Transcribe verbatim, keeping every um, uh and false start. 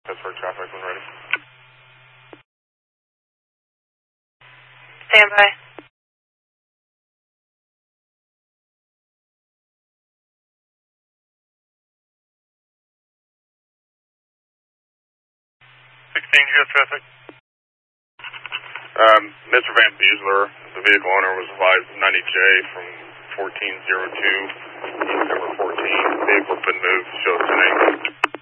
That's for traffic when ready. Stand by. sixteen, you got traffic? Um, Mister Van Buesler, the vehicle owner, was advised ninety J from fourteen oh two, East number fourteen. Vehicle's been moved, shows the name.